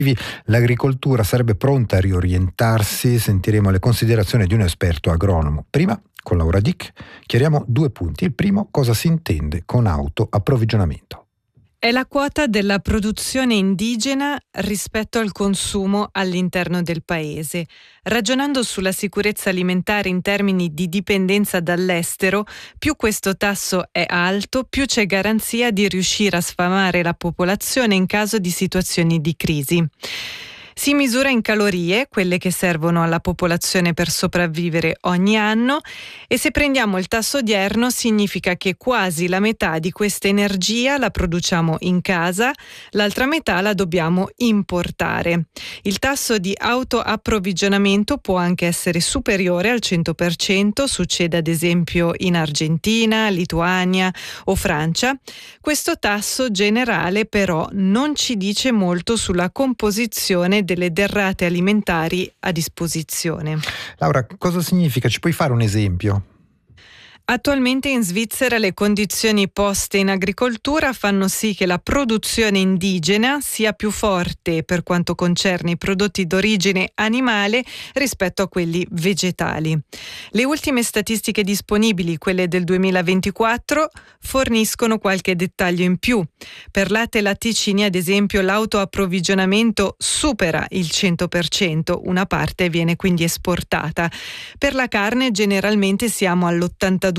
l'agricoltura sarebbe pronta a riorientarsi? Sentiremo le considerazioni di un esperto agronomo. Prima, con Laura Dick, chiariamo 2 punti. Il primo, cosa si intende con autoapprovvigionamento? È la quota della produzione indigena rispetto al consumo all'interno del paese. Ragionando sulla sicurezza alimentare in termini di dipendenza dall'estero, più questo tasso è alto, più c'è garanzia di riuscire a sfamare la popolazione in caso di situazioni di crisi. Si misura in calorie, quelle che servono alla popolazione per sopravvivere ogni anno, e se prendiamo il tasso odierno significa che quasi la metà di questa energia la produciamo in casa, l'altra metà la dobbiamo importare. Il tasso di autoapprovvigionamento può anche essere superiore al 100%, succede ad esempio in Argentina, Lituania o Francia. Questo tasso generale però non ci dice molto sulla composizione delle derrate alimentari a disposizione. Laura, cosa significa? Ci puoi fare un esempio? Attualmente in Svizzera le condizioni poste in agricoltura fanno sì che la produzione indigena sia più forte per quanto concerne i prodotti d'origine animale rispetto a quelli vegetali. Le ultime statistiche disponibili, quelle del 2024, forniscono qualche dettaglio in più. Per latte e latticini, ad esempio, l'autoapprovvigionamento supera il 100%, una parte viene quindi esportata. Per la carne generalmente siamo all'82%,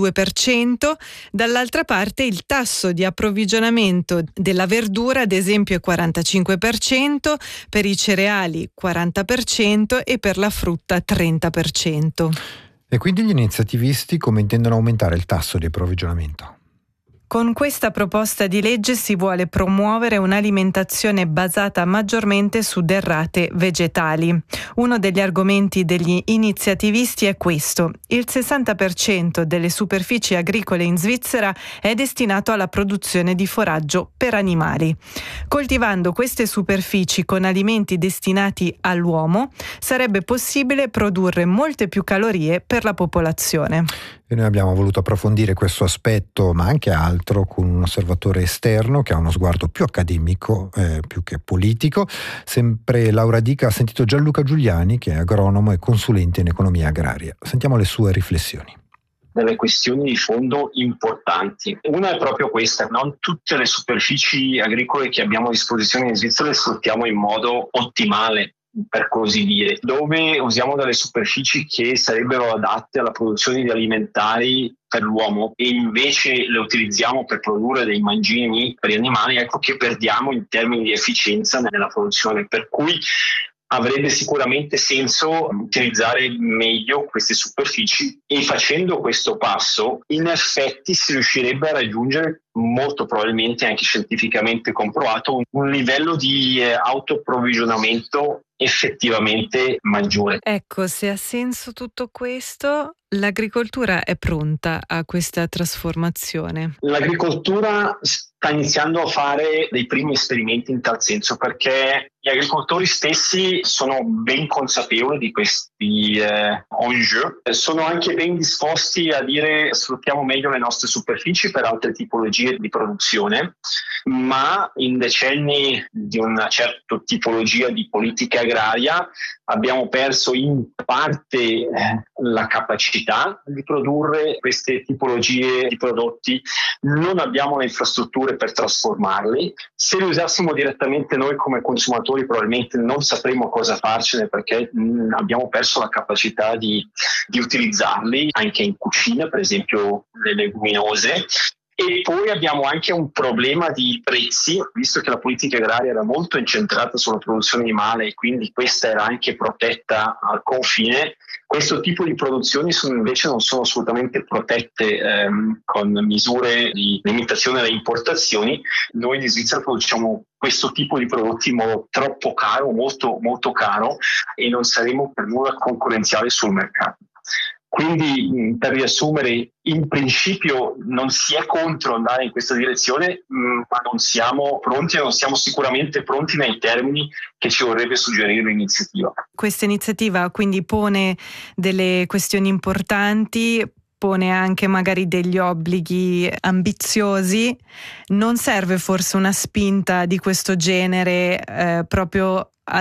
dall'altra parte il tasso di approvvigionamento della verdura ad esempio è 45%, per i cereali 40% e per la frutta 30%. E quindi gli iniziativisti come intendono aumentare il tasso di approvvigionamento? Con questa proposta di legge si vuole promuovere un'alimentazione basata maggiormente su derrate vegetali. Uno degli argomenti degli iniziativisti è questo: il 60% delle superfici agricole in Svizzera è destinato alla produzione di foraggio per animali. Coltivando queste superfici con alimenti destinati all'uomo, sarebbe possibile produrre molte più calorie per la popolazione. E noi abbiamo voluto approfondire questo aspetto, ma anche altro, con un osservatore esterno che ha uno sguardo più accademico, più che politico. Sempre Laura Dica ha sentito Gianluca Giuliani, che è agronomo e consulente in economia agraria. Sentiamo le sue riflessioni. Delle questioni di fondo importanti. Una è proprio questa: non tutte le superfici agricole che abbiamo a disposizione in Svizzera le sfruttiamo in modo ottimale, per così dire, dove usiamo delle superfici che sarebbero adatte alla produzione di alimentari per l'uomo e invece le utilizziamo per produrre dei mangimi per gli animali, ecco che perdiamo in termini di efficienza nella produzione, per cui avrebbe sicuramente senso utilizzare meglio queste superfici, e facendo questo passo in effetti si riuscirebbe a raggiungere, molto probabilmente anche scientificamente comprovato, un livello di autoapprovvigionamento effettivamente maggiore. Ecco, se ha senso tutto questo, l'agricoltura è pronta a questa trasformazione? L'agricoltura sta iniziando a fare dei primi esperimenti in tal senso, perché gli agricoltori stessi sono ben consapevoli di questi enjeu, sono anche ben disposti a dire sfruttiamo meglio le nostre superfici per altre tipologie di produzione, ma in decenni di una certa tipologia di politica agraria abbiamo perso in parte la capacità di produrre queste tipologie di prodotti, non abbiamo le infrastrutture per trasformarli. Se li usassimo direttamente noi come consumatori probabilmente non sapremo cosa farcene, perché abbiamo perso la capacità di utilizzarli anche in cucina, per esempio le leguminose. E poi abbiamo anche un problema di prezzi, visto che la politica agraria era molto incentrata sulla produzione animale e quindi questa era anche protetta al confine. Questo tipo di produzioni invece non sono assolutamente protette con misure di limitazione alle importazioni. Noi in Svizzera produciamo questo tipo di prodotti in modo troppo caro, molto, molto caro, e non saremo per nulla concorrenziali sul mercato. Quindi, per riassumere, in principio non si è contro andare in questa direzione, ma non siamo pronti e non siamo sicuramente pronti nei termini che ci vorrebbe suggerire l'iniziativa. Questa iniziativa quindi pone delle questioni importanti, pone anche magari degli obblighi ambiziosi, non serve forse una spinta di questo genere proprio